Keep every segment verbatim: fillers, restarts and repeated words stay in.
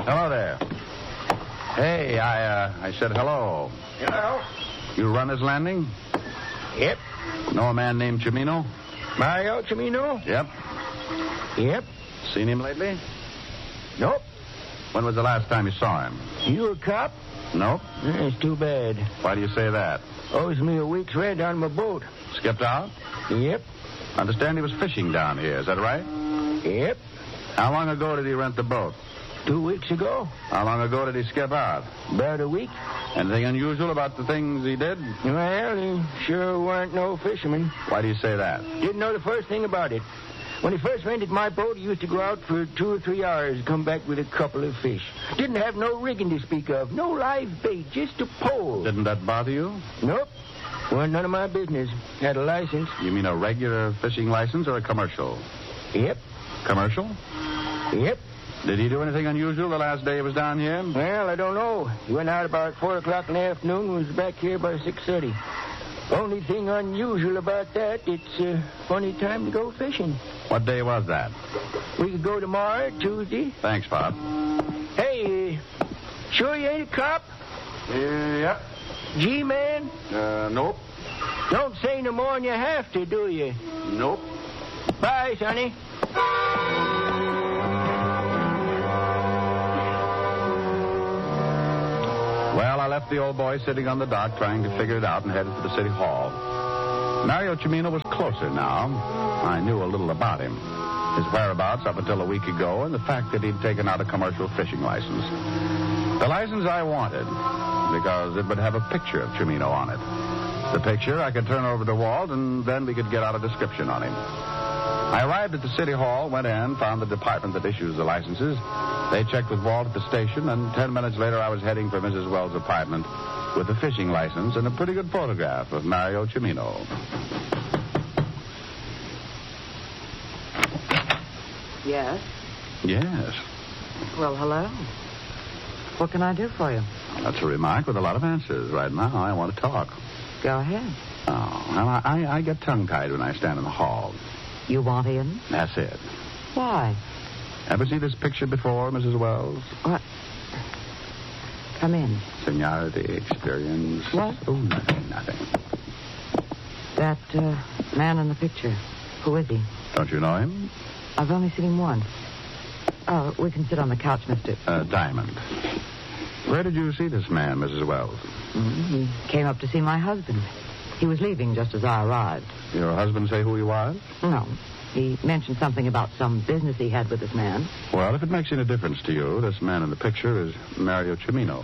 Hello there. Hey, I uh, I said hello. Hello. You run this landing? Yep. Know a man named Chimino? Mario Chimino? Yep. Yep. Seen him lately? Nope. When was the last time you saw him? You a cop? Nope. That's too bad. Why do you say that? Owes me a week's rent on my boat. Skipped out? Yep. Understand he was fishing down here, is that right? Yep. How long ago did he rent the boat? Two weeks ago. How long ago did he skip out? About a week. Anything unusual about the things he did? Well, he sure weren't no fisherman. Why do you say that? Didn't know the first thing about it. When he first rented my boat, he used to go out for two or three hours and come back with a couple of fish. Didn't have no rigging to speak of. No live bait, just a pole. Didn't that bother you? Nope. Wasn't none of my business. Had a license. You mean a regular fishing license or a commercial? Yep. Commercial? Yep. Did he do anything unusual the last day he was down here? Well, I don't know. He went out about four o'clock in the afternoon and was back here by six thirty. Only thing unusual about that, it's a funny time to go fishing. What day was that? We could go tomorrow, Tuesday. Thanks, Bob. Hey, uh, sure you ain't a cop? Uh, yeah. G-man? Uh, nope. Don't say no more than you have to, do you? Nope. Bye, Sonny. Well, I left the old boy sitting on the dock trying to figure it out and headed for the city hall. Mario Chimino was closer now. I knew a little about him. His whereabouts up until a week ago and the fact that he'd taken out a commercial fishing license. The license I wanted because it would have a picture of Chimino on it. The picture I could turn over to Walt and then we could get out a description on him. I arrived at the city hall, went in, found the department that issues the licenses. They checked with Walt at the station, and ten minutes later I was heading for Missus Wells' apartment with a fishing license and a pretty good photograph of Mario Chimino. Yes? Yes. Well, hello. What can I do for you? That's a remark with a lot of answers. Right now, I want to talk. Go ahead. Oh, well, I, I, I get tongue-tied when I stand in the hall. You want in? That's it. Why? Ever see this picture before, Missus Wells? What? Come in. Seniority, experience. What? Oh, nothing, nothing. That uh, man in the picture. Who is he? Don't you know him? I've only seen him once. Oh, we can sit on the couch, mister. Uh, Diamond. Where did you see this man, Missus Wells? Mm, he came up to see my husband. He was leaving just as I arrived. Your husband say who he was? No. He mentioned something about some business he had with this man. Well, if it makes any difference to you, this man in the picture is Mario Chimino.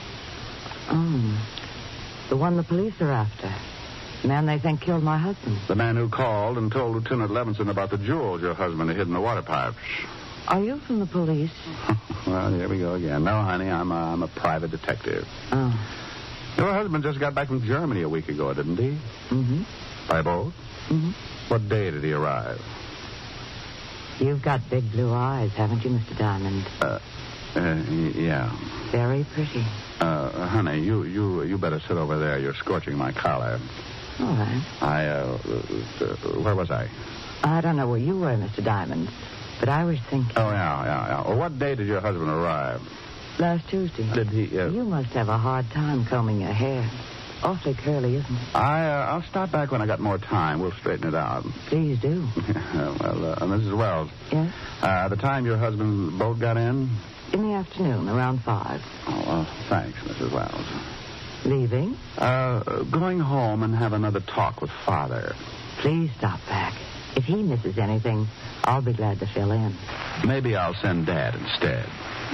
Oh. The one the police are after. The man they think killed my husband. The man who called and told Lieutenant Levinson about the jewels your husband had hid in the water pipes. Are you from the police? Well, here we go again. No, honey, I'm a, I'm a private detective. Oh. Your husband just got back from Germany a week ago, didn't he? Mm-hmm. By boat? Mm-hmm. What day did he arrive? You've got big blue eyes, haven't you, Mister Diamond? Uh, uh yeah. Very pretty. Uh, honey, you, you, you better sit over there. You're scorching my collar. All right. I, uh, uh, where was I? I don't know where you were, Mister Diamond, but I was thinking... Oh, yeah, yeah, yeah. Well, what day did your husband arrive? Last Tuesday. Did he, uh... You must have a hard time combing your hair. Awfully curly, isn't it? I, uh, I'll stop back when I got more time. We'll straighten it out. Please do. well, uh, Missus Wells. Yes? Uh, the time your husband's boat got in? In the afternoon, around five. Oh, well, thanks, Missus Wells. Leaving? Uh, going home and have another talk with Father. Please stop back. If he misses anything, I'll be glad to fill in. Maybe I'll send Dad instead.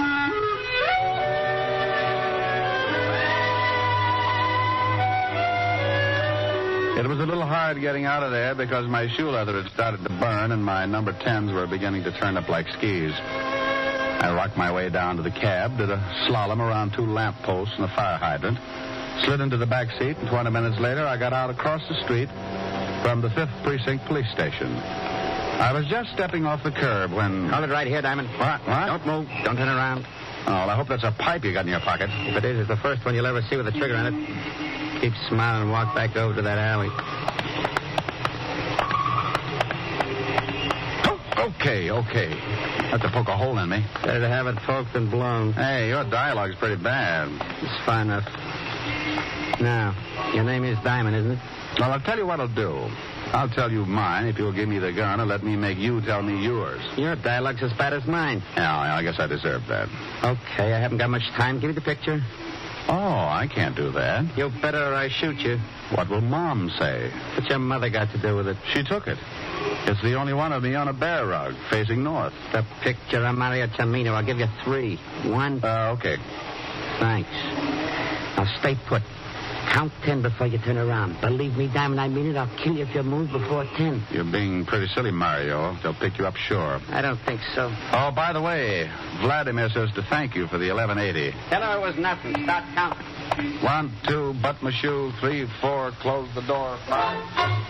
It was a little hard getting out of there because my shoe leather had started to burn and my number tens were beginning to turn up like skis. I rocked my way down to the cab, did a slalom around two lamp posts and a fire hydrant, slid into the back seat, and twenty minutes later I got out across the street from the fifth Precinct Police Station. I was just stepping off the curb when... Hold it right here, Diamond. What? What? Don't move. Don't turn around. Oh, well, I hope that's a pipe you got in your pocket. If it is, it's the first one you'll ever see with a trigger in it. Keep smiling and walk back over to that alley. Oh, Okay, okay. That's to poke a hole in me. Better to have it poked than blown. Hey, your dialogue's pretty bad. It's fine enough. Now, your name is Diamond, isn't it? Well, I'll tell you what I'll do. I'll tell you mine if you'll give me the gun and let me make you tell me yours. Your dialogue's as bad as mine. Yeah, I guess I deserve that. Okay, I haven't got much time. Give me the picture. Oh, I can't do that. You better or I shoot you. What will Mom say? What's your mother got to do with it? She took it. It's the only one of me on a bear rug facing north. The picture of Mario Cimino. I'll give you three. One. Uh, okay. Thanks. Now stay put. Count ten before you turn around. Believe me, Diamond, I mean it. I'll kill you if you move before ten. You're being pretty silly, Mario. They'll pick you up sure. I don't think so. Oh, by the way, Vladimir says to thank you for the eleven eighty. Tell her it was nothing. Start counting. One, two, button my shoe. Three, four, close the door. Five.